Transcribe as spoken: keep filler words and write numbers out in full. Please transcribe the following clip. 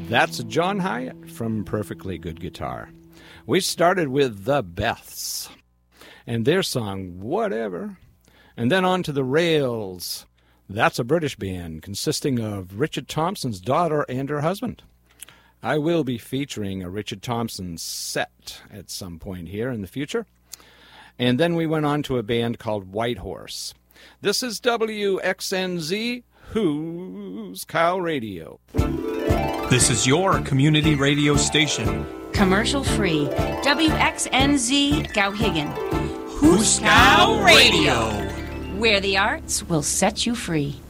That's John Hyatt from Perfectly Good Guitar. We started with the Beths and their song, Whatever, and then on to the Rails. That's a British band consisting of Richard Thompson's daughter and her husband. I will be featuring a Richard Thompson set at some point here in the future. And then we went on to a band called Whitehorse. This is W X N Z, Who's Cow Radio. This is your community radio station. Commercial free. W X N Z Gowhigan. Who's Cow Radio. Where the arts will set you free.